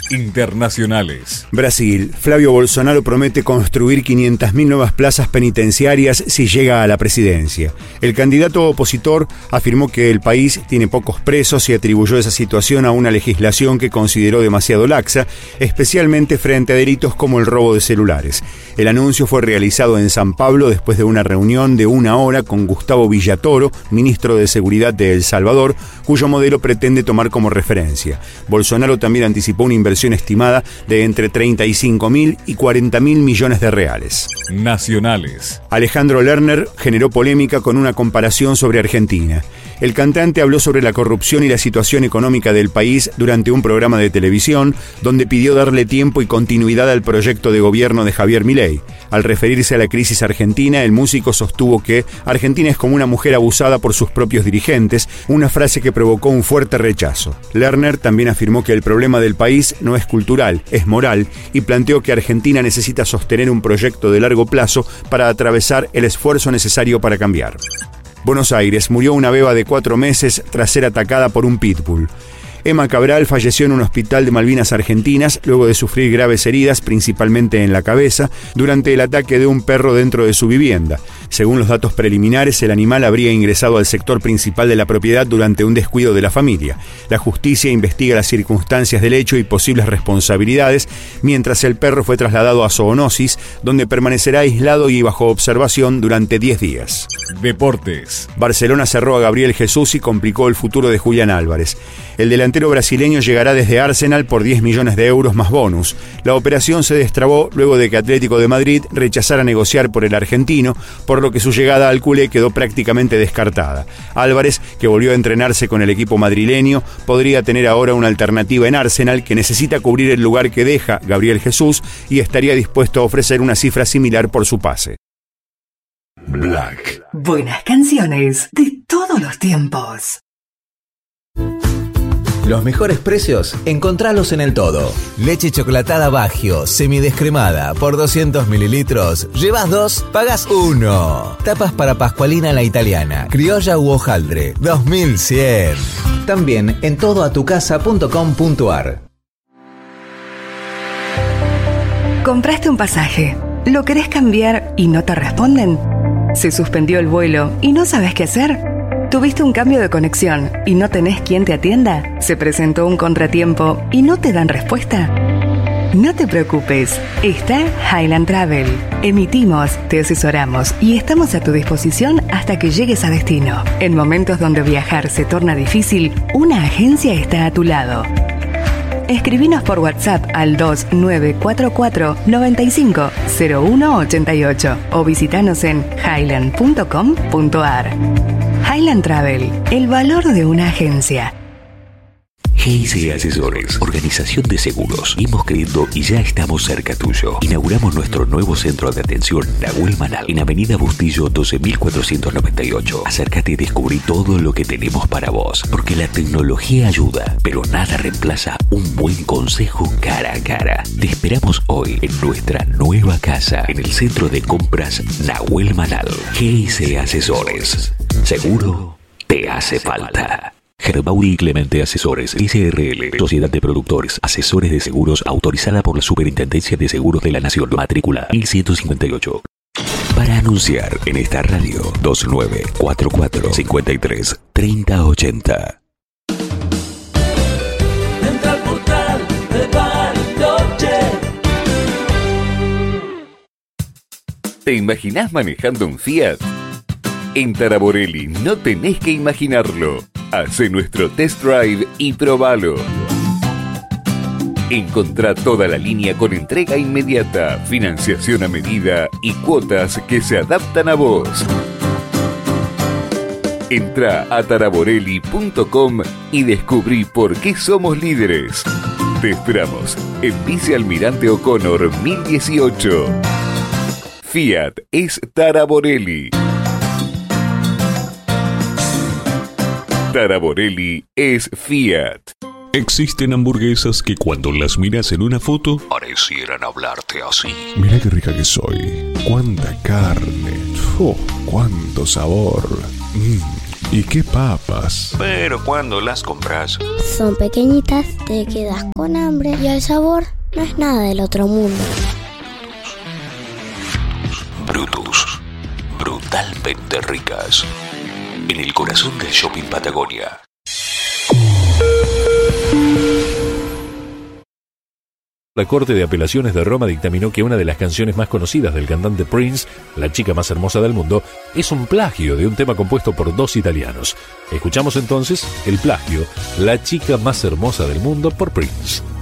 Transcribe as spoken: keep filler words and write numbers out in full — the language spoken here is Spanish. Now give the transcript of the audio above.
Internacionales. Brasil. Flavio Bolsonaro promete construir quinientas mil nuevas plazas penitenciarias si llega a la presidencia. El candidato opositor afirmó que el país tiene pocos presos y atribuyó esa situación a una legislación que consideró demasiado laxa, especialmente frente a delitos como el robo de celulares. El anuncio fue realizado en San Pablo después de una reunión de una hora con Gustavo Villatoro, ministro de Seguridad de El Salvador, cuyo modelo pretende tomar como referencia. Bolsonaro también anticipó una inversión estimada de entre treinta y cinco mil y cuarenta mil millones de reales. Nacionales. Alejandro Lerner generó polémica con una comparación sobre Argentina. El cantante habló sobre la corrupción y la situación económica del país durante un programa de televisión, donde pidió darle tiempo y continuidad al proyecto de gobierno de Javier Milei. Al referirse a la crisis argentina, el músico sostuvo que Argentina es como una mujer abusada por sus propios dirigentes, una frase que provocó un fuerte rechazo. Lerner también afirmó que el problema del país no es cultural, es moral, y planteó que Argentina necesita sostener un proyecto de largo plazo para atravesar el esfuerzo necesario para cambiar. Buenos Aires. Murió una beba de cuatro meses tras ser atacada por un pitbull. Emma Cabral falleció en un hospital de Malvinas Argentinas luego de sufrir graves heridas, principalmente en la cabeza, durante el ataque de un perro dentro de su vivienda. Según los datos preliminares, el animal habría ingresado al sector principal de la propiedad durante un descuido de la familia. La justicia investiga las circunstancias del hecho y posibles responsabilidades, mientras el perro fue trasladado a zoonosis, donde permanecerá aislado y bajo observación durante diez días. Deportes. Barcelona cerró a Gabriel Jesús y complicó el futuro de Julián Álvarez. El delantero brasileño llegará desde Arsenal por diez millones de euros más bonus. La operación se destrabó luego de que Atlético de Madrid rechazara negociar por el argentino, por lo que su llegada al culé quedó prácticamente descartada. Álvarez, que volvió a entrenarse con el equipo madrileño, podría tener ahora una alternativa en Arsenal, que necesita cubrir el lugar que deja Gabriel Jesús y estaría dispuesto a ofrecer una cifra similar por su pase. Black. Buenas canciones de todos los tiempos. Los mejores precios, encontralos en El Todo. Leche chocolatada Baggio, semidescremada, por doscientos mililitros. Llevas dos, pagas uno. Tapas para Pascualina la italiana, criolla u hojaldre, dos mil cien. También en todo a tu casa punto com punto ar. ¿Compraste un pasaje? ¿Lo querés cambiar y no te responden? ¿Se suspendió el vuelo y no sabes qué hacer? ¿Tuviste un cambio de conexión y no tenés quien te atienda? ¿Se presentó un contratiempo y no te dan respuesta? No te preocupes, está Highland Travel. Emitimos, te asesoramos y estamos a tu disposición hasta que llegues a destino. En momentos donde viajar se torna difícil, una agencia está a tu lado. Escribinos por WhatsApp al dos nueve cuatro cuatro nueve cinco cero uno ocho ocho o visitanos en highland punto com punto ar. Highland Travel, el valor de una agencia. G S Asesores, organización de seguros. Hemos creído y ya estamos cerca tuyo. Inauguramos nuestro nuevo centro de atención, Nahuel Manal, en Avenida Bustillo doce mil cuatrocientos noventa y ocho. Acércate y descubrí todo lo que tenemos para vos, porque la tecnología ayuda, pero nada reemplaza un buen consejo cara a cara. Te esperamos hoy en nuestra nueva casa, en el centro de compras Nahuel Manal. G S Asesores. Seguro te hace falta. Gerbaudi y Clemente Asesores S R L, Sociedad de Productores, Asesores de Seguros, autorizada por la Superintendencia de Seguros de la Nación, matrícula mil ciento cincuenta y ocho. Para anunciar en esta radio, dos nueve cuatro cuatro cinco tres tres cero ocho cero. Entra al portal de Bariloche. ¿Te imaginás manejando un Fiat? En Taraborelli no tenés que imaginarlo. Hacé nuestro test drive y probalo. Encontrá toda la línea con entrega inmediata, financiación a medida y cuotas que se adaptan a vos. Entrá a taraborelli punto com y descubrí por qué somos líderes. Te esperamos en Vice Almirante O'Connor mil dieciocho. Fiat es Taraborelli. Taraborelli es Fiat. Existen hamburguesas que cuando las miras en una foto parecieran hablarte así. Mira qué rica que soy. Cuánta carne. Oh, cuánto sabor. Mm, ¿Y qué papas? Pero cuando las compras, son pequeñitas, te quedas con hambre y el sabor no es nada del otro mundo. Brutus, brutalmente ricas. En el corazón del shopping Patagonia. La Corte de Apelaciones de Roma dictaminó que una de las canciones más conocidas del cantante Prince, La chica más hermosa del mundo, es un plagio de un tema compuesto por dos italianos. Escuchamos entonces el plagio, La chica más hermosa del mundo por Prince.